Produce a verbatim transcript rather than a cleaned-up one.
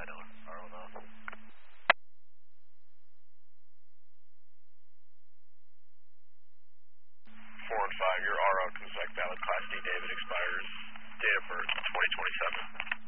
I don't, I don't know. Four and five, your R O comes back valid. Class D David expires. Date of birth twenty twenty-seven.